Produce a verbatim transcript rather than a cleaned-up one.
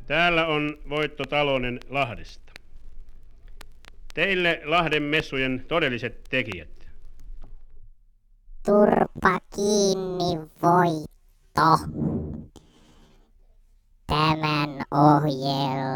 Täällä on Voitto Talonen Lahdesta. Teille Lahden messujen todelliset tekijät. Turpa kiinni, Voitto. Tämän ohjelman